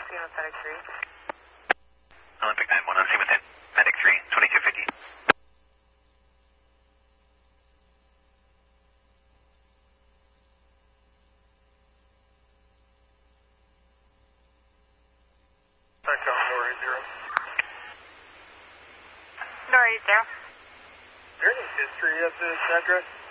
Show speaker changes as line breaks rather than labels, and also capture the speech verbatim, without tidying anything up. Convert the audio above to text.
scene with Medic three.
Olympic nine one on scene with Medic three, twenty-two fifty.
Second, door eight zero.
Door eight zero.
Is there any history of this address?